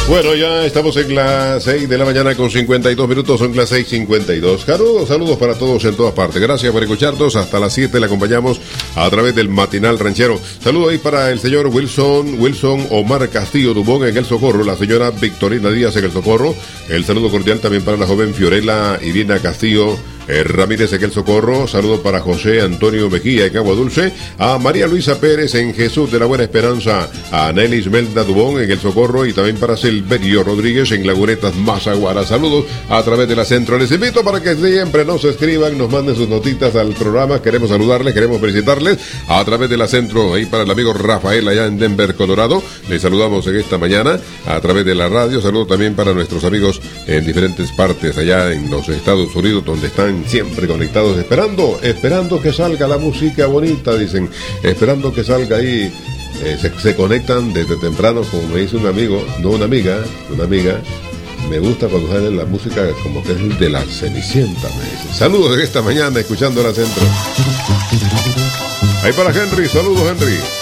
Bueno, ya estamos en las 6 de la mañana con 52 minutos, son las 6:52. Saludos para todos en todas partes. Gracias por escucharnos. Hasta las 7 le acompañamos a través del Matinal Ranchero. Saludos ahí para el señor Wilson Omar Castillo Dubón en El Socorro, la señora Victorina Díaz en El Socorro. El saludo cordial también para la joven Fiorella Irina Castillo Ramírez en El Socorro. Saludo para José Antonio Mejía en Agua Dulce, a María Luisa Pérez en Jesús de la Buena Esperanza, a Nelly Ismelda Dubón en El Socorro y también para Silverio Rodríguez en Lagunetas Mazaguara. Saludos a través de la Centro. Les invito para que siempre nos escriban, nos manden sus notitas al programa. Queremos saludarles, queremos felicitarles a través de la Centro. Ahí para el amigo Rafael allá en Denver, Colorado. Les saludamos en esta mañana a través de la radio. Saludos también para nuestros amigos en diferentes partes allá en los Estados Unidos, donde están siempre conectados, esperando que salga la música bonita, dicen, esperando que salga ahí. Se conectan desde temprano, como me dice un amigo, no una amiga, me gusta cuando sale la música como que es de la Cenicienta, me dice. Saludos de esta mañana, escuchando la Centro. Ahí para Henry, saludos Henry.